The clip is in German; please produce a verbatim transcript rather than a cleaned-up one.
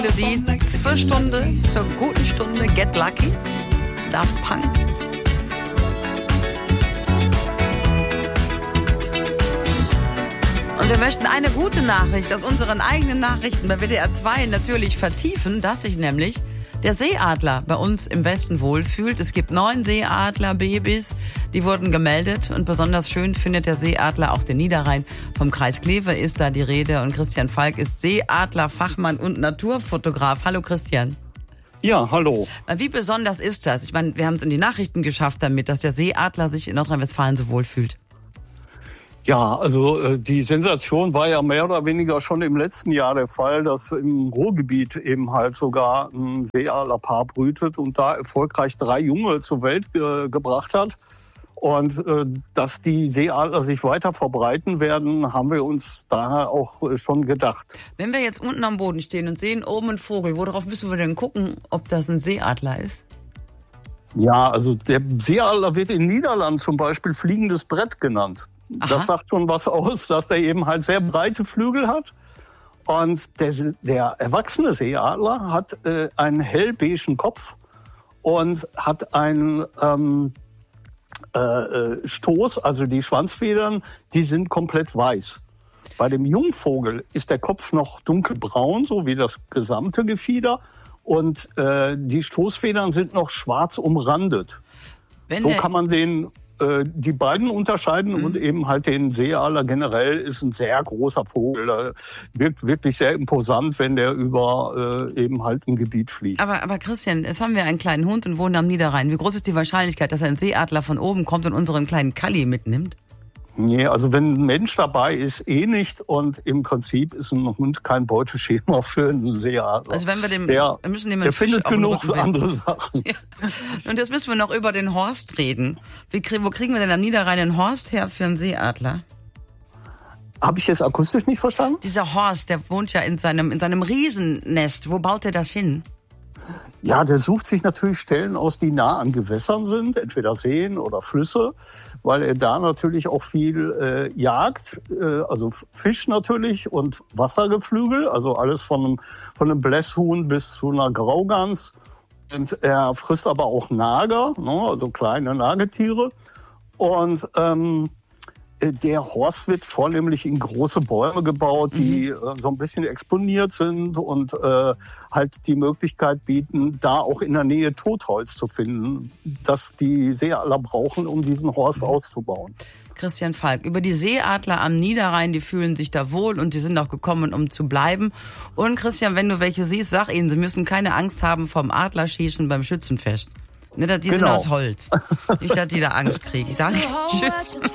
Melodie zur Stunde, zur guten Stunde Get Lucky, Daft Punk. Und wir möchten eine gute Nachricht aus unseren eigenen Nachrichten bei W D R zwei natürlich vertiefen, dass sich nämlich der Seeadler bei uns im Westen wohlfühlt. Es gibt neun Seeadlerbabys, die wurden gemeldet. Und besonders schön findet der Seeadler auch den Niederrhein. Vom Kreis Kleve ist da die Rede. Und Christian Falk ist Seeadlerfachmann und Naturfotograf. Hallo Christian. Ja, hallo. Wie besonders ist das? Ich meine, wir haben es in die Nachrichten geschafft damit, dass der Seeadler sich in Nordrhein-Westfalen so wohlfühlt. Ja, also äh, die Sensation war ja mehr oder weniger schon im letzten Jahr der Fall, dass im Ruhrgebiet eben halt sogar ein Seeadlerpaar brütet und da erfolgreich drei Junge zur Welt ge- gebracht hat. Und äh, dass die Seeadler sich weiter verbreiten werden, haben wir uns daher auch äh, schon gedacht. Wenn wir jetzt unten am Boden stehen und sehen oben einen Vogel, worauf müssen wir denn gucken, ob das ein Seeadler ist? Ja, also der Seeadler wird in den Niederlanden zum Beispiel fliegendes Brett genannt. Aha. Das sagt schon was aus, dass der eben halt sehr breite Flügel hat. Und der, der erwachsene Seeadler hat äh, einen hellbeigen Kopf und hat einen ähm, äh, Stoß, also die Schwanzfedern, die sind komplett weiß. Bei dem Jungvogel ist der Kopf noch dunkelbraun, so wie das gesamte Gefieder. Und äh, die Stoßfedern sind noch schwarz umrandet. Wenn so kann man den die beiden unterscheiden mhm. und eben halt den Seeadler generell ist ein sehr großer Vogel. Der wirkt wirklich sehr imposant, wenn der über äh, eben halt ein Gebiet fliegt. Aber, aber Christian, jetzt haben wir einen kleinen Hund und wohnen am Niederrhein. Wie groß ist die Wahrscheinlichkeit, dass ein Seeadler von oben kommt und unseren kleinen Kalli mitnimmt? Nee, also wenn ein Mensch dabei ist, eh nicht. Und im Prinzip ist ein Hund kein Beuteschema für einen Seeadler. Also wenn wir dem, der, wir müssen dem der Fisch findet auf den genug Rücken andere Sachen. Ja. Und jetzt müssen wir noch über den Horst reden. Wie, wo kriegen wir denn am Niederrhein den Horst her für einen Seeadler? Habe ich jetzt akustisch nicht verstanden? Dieser Horst, der wohnt ja in seinem, in seinem Riesennest. Wo baut er das hin? Ja, der sucht sich natürlich Stellen aus, die nah an Gewässern sind, entweder Seen oder Flüsse, weil er da natürlich auch viel äh, jagt, äh, also Fisch natürlich und Wassergeflügel, also alles von einem, von einem Blässhuhn bis zu einer Graugans. Und er frisst aber auch Nager, ne, also kleine Nagetiere. Und ähm, der Horst wird vornehmlich in große Bäume gebaut, die mhm. äh, so ein bisschen exponiert sind und äh, halt die Möglichkeit bieten, da auch in der Nähe Totholz zu finden, das die Seeadler brauchen, um diesen Horst auszubauen. Christian Falk, über die Seeadler am Niederrhein, die fühlen sich da wohl und die sind auch gekommen, um zu bleiben. Und Christian, wenn du welche siehst, sag ihnen, sie müssen keine Angst haben vom Adlerschießen beim Schützenfest. Ne, die genau. sind aus Holz. Nicht, dass die da Angst kriegen. Danke. Tschüss.